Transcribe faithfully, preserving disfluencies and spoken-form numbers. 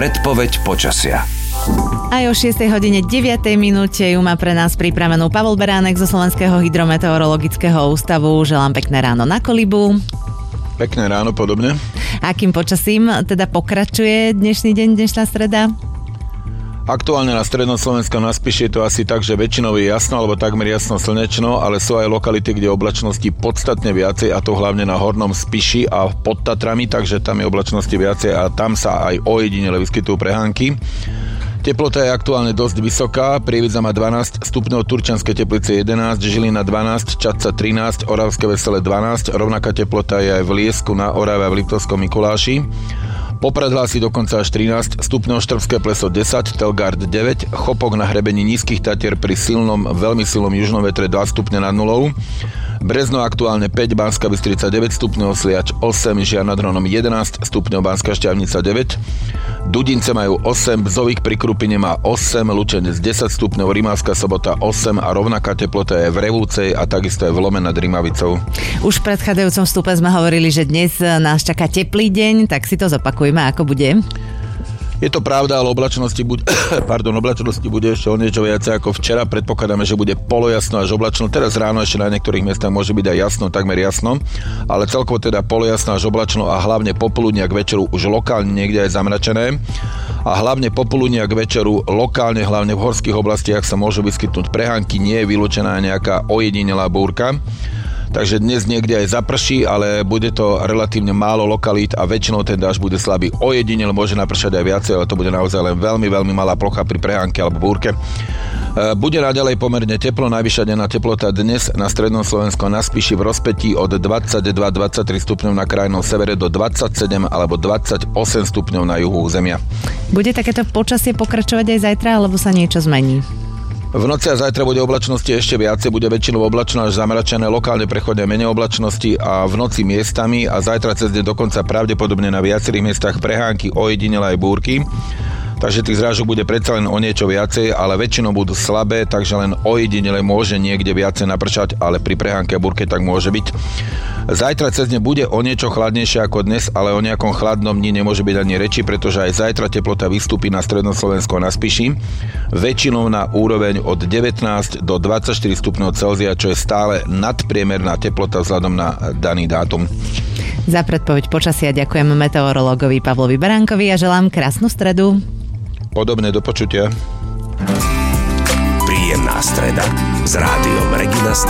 Predpoveď počasia. Aj o šiestej hodine deviatej minúte ju má pre nás pripravenú Pavol Beránek zo Slovenského hydrometeorologického ústavu. Želám pekné ráno na Kolibu. Pekné ráno, podobne. Akým počasím teda pokračuje dnešný deň, dnešná streda? Aktuálne na strednom Slovensku na Spiši je to asi tak, že väčšinou je jasno alebo takmer jasno slnečno, ale sú aj lokality, kde oblačnosti podstatne viacej, a to hlavne na hornom Spiši a pod Tatrami, takže tam je oblačnosti viacej a tam sa aj ojedinele vyskytujú prehánky. Teplota je aktuálne dosť vysoká, Prievidza má dvanásť stupňov, Turčianske Teplice jedenásť, Žilina dvanásť, Čadca trinásť, Oravské Veselé dvanásť, rovnaká teplota je aj v Liesku, na Orave a v Liptovskom Mikuláši. Poprad hlási dokonca až trinásť stupňov, Štrbské Pleso desať, Telgard deväť, Chopok na hrebení Nízkych Tatier pri silnom, veľmi silnom južnom vetre dva stupne nad nulou, Brezno aktuálne päť, Banská Bystrica deväť stupňov, Sliač osem, Žiar nad Hronom jedenásť stupňov, Banská Štiavnica deväť, Dudince majú osem, Bzovík pri Krupine má osem, Lučenec desať stupňov, Rimavská Sobota osem a rovnaká teplota je v Revúcej a takisto je v Lome nad Rimavicou. Už v predchádzajúcom vstupe sme hovorili, že dnes nás čaká teplý deň, tak si to zopakujme, ako bude. Je to pravda, ale oblačnosti bude, pardon, oblačnosti bude ešte o niečo viacej ako včera. Predpokladáme, že bude polojasno až oblačno. Teraz ráno ešte na niektorých miestach môže byť aj jasno, takmer jasno, ale celkovo teda polojasno až oblačno a hlavne popoludnia k večeru už lokálne niekde aj zamračené. A hlavne popoludnia k večeru lokálne, hlavne v horských oblastiach sa môžu vyskytnúť prehánky, nie je vylúčená nejaká ojedinelá búrka. Takže dnes niekde aj zaprší, ale bude to relatívne málo lokalít a väčšinou ten dážď bude slabý. Ojedinel môže napršať aj viacej, ale to bude naozaj len veľmi, veľmi malá plocha pri prehánke alebo búrke. Bude naďalej pomerne teplo, najvyššia denná teplota dnes na strednom Slovensku na Spiši v rozpätí od dvadsaťdva až dvadsaťtri stupňov na krajnom severe do dvadsaťsedem alebo dvadsaťosem stupňov na juhu územia. Bude takéto počasie pokračovať aj zajtra, alebo sa niečo zmení? V noci a zajtra bude oblačnosti ešte viacej, bude väčšinou oblačno až zamračené, lokálne prechodne menej oblačnosti a v noci miestami a zajtra cez deň dokonca pravdepodobne na viacerých miestach prehánky, ojedinele aj búrky. Takže tých zrážok bude predsa len o niečo viacej, ale väčšinou budú slabé, takže len ojedinele môže niekde viacej napršať, ale pri prehánke a búrke tak môže byť. Zajtra cez deň bude o niečo chladnejšie ako dnes, ale o nejakom chladnom dni nemôže byť ani reči, pretože aj zajtra teplota vystúpi na strednom Slovensku a na Spiši, väčšinou na úroveň od devätnásť do dvadsaťštyri stupňov Celzia, čo je stále nadpriemerná teplota vzhľadom na daný dátum. Za predpoveď počasia ďakujem meteorológovi Pavlovi Beránkovi a želám krásnu stredu. Podobne, do počutia. Príjemná streda s rádiom Regina Start.